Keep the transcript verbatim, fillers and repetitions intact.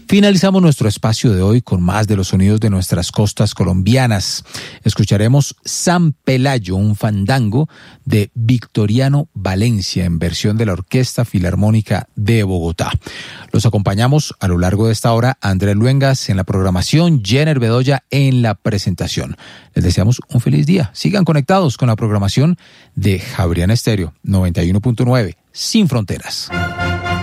Finalizamos nuestro espacio de hoy con más de los sonidos de nuestras costas colombianas. Escucharemos San Pelayo, un fandango de Victoriano Valencia en versión de la Orquesta Filarmónica de Bogotá. Los acompañamos a lo largo de esta hora Andrés Luengas en la programación, Jenner Bedoya en la presentación. Les deseamos un feliz día. Sigan conectados con la programación de Javeriana Estéreo noventa y uno punto nueve, Sin Fronteras.